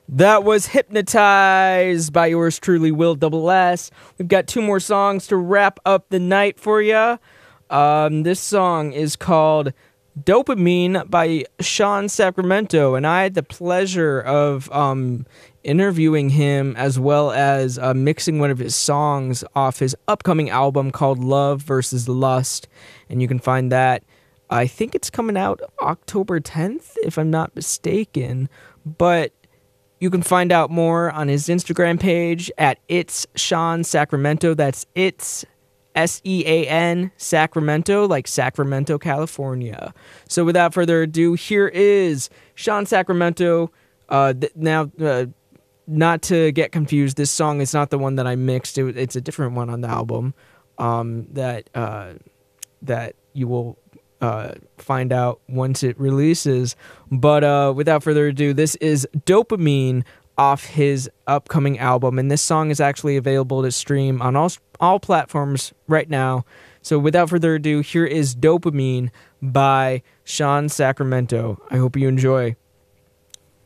That was Hypnotized by yours truly, Will Double S. We've got two more songs to wrap up the night for you. This song is called Dopamine by Sean Sacramento, and I had the pleasure of interviewing him as well as mixing one of his songs off his upcoming album called Love vs. Lust, and you can find that. I think it's coming out October 10th, if I'm not mistaken, but you can find out more on his Instagram page at It's Sean Sacramento. That's It's SEAN Sacramento, like Sacramento, California. So without further ado, here is Sean Sacramento. Not to get confused, this song is not the one that I mixed. It's a different one on the album that you will find out once it releases. But without further ado, this is Dopamine off his upcoming album, and this song is actually available to stream on all platforms right now. So without further ado, here is Dopamine by Sean Sacramento. I hope you enjoy.